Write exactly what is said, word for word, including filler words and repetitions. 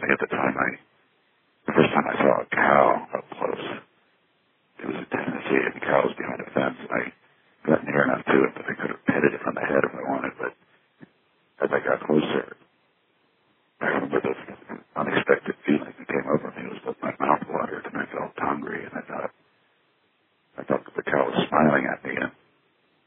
Unfortunately, at the time, I the first time I saw a cow up close, it was in Tennessee, and the cow was behind a fence, and I got near enough to it that I could have petted it from the head if I wanted, but as I got closer, I remember this unexpected feeling that came over me. It was that my mouth watered, and I felt hungry, and I thought, I thought that the cow was smiling at me, and